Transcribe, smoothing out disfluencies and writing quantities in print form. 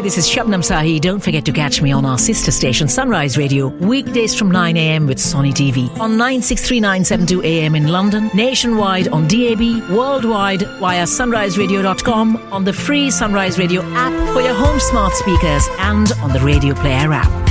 this is Shabnam Sahi. Don't forget to catch me on our sister station Sunrise Radio weekdays from 9 a.m. with Sony TV on 963972 AM in London, nationwide on DAB, worldwide via sunriseradio.com, on the free Sunrise Radio app for your home smart speakers and on the Radio Player app.